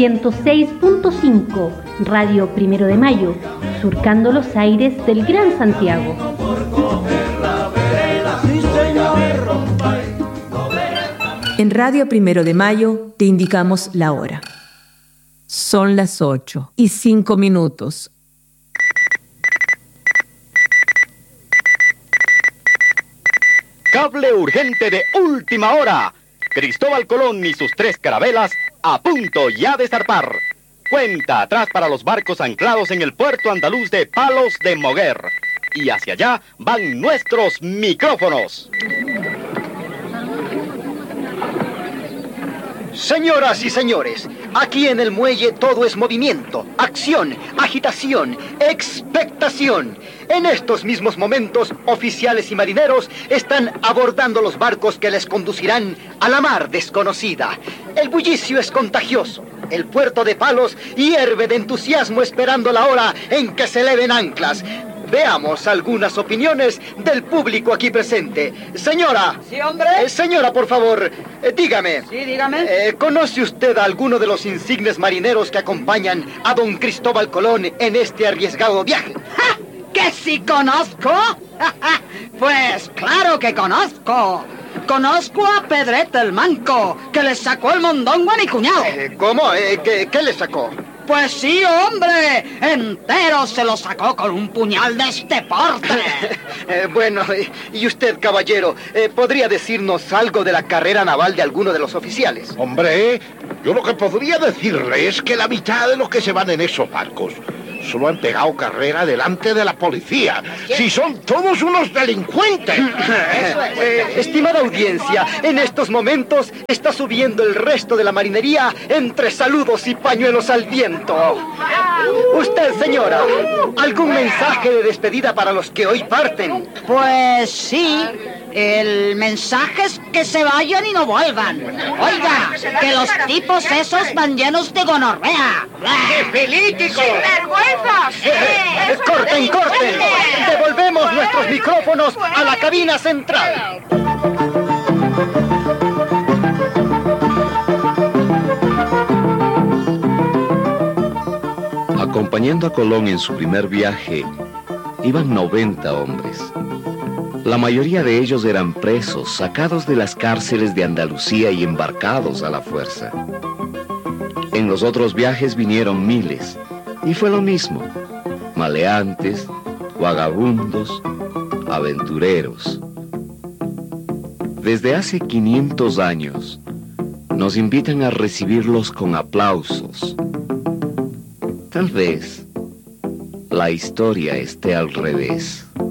106.5, Radio Primero de Mayo, surcando los aires del Gran Santiago. En Radio Primero de Mayo te indicamos la hora. Son las 8:05. Cable urgente de última hora. Cristóbal Colón y sus 3 carabelas a punto ya de zarpar. Cuenta atrás para los barcos anclados en el puerto andaluz de Palos de Moguer. Y hacia allá van nuestros micrófonos. Señoras y señores, aquí en el muelle todo es movimiento, acción, agitación, expectación. En estos mismos momentos, oficiales y marineros están abordando los barcos que les conducirán a la mar desconocida. El bullicio es contagioso. El puerto de Palos hierve de entusiasmo esperando la hora en que se eleven anclas. Veamos algunas opiniones del público aquí presente. Señora. Sí, hombre. Señora, por favor, dígame. Sí, dígame. ¿Conoce usted a alguno de los insignes marineros que acompañan a don Cristóbal Colón en este arriesgado viaje? ¡Ja! ¿Que sí conozco? Pues claro que conozco. Conozco a Pedrete el Manco, que le sacó el mondongo a mi cuñado. ¿Cómo? ¿Qué le sacó? Pues sí, hombre, entero se lo sacó con un puñal de este porte. Bueno, y usted, caballero, ¿podría decirnos algo de la carrera naval de alguno de los oficiales? Hombre, yo lo que podría decirle es que la mitad de los que se van en esos barcos solo han pegado carrera delante de la policía. Si son todos unos delincuentes. Estimada audiencia, en estos momentos está subiendo el resto de la marinería entre saludos y pañuelos al viento. Usted, señora, ¿algún mensaje de despedida para los que hoy parten? Pues sí, el mensaje es que se vayan y no vuelvan. Oiga, que los tipos esos van llenos de gonorrea. ¡Qué políticos! ¡Corten, corten! Devolvemos nuestros micrófonos a la cabina central. Acompañando a Colón en su primer viaje, iban 90 hombres. La mayoría de ellos eran presos, sacados de las cárceles de Andalucía y embarcados a la fuerza. En los otros viajes vinieron miles, y fue lo mismo. Maleantes, vagabundos, aventureros. Desde hace 500 años, nos invitan a recibirlos con aplausos. Tal vez la historia esté al revés.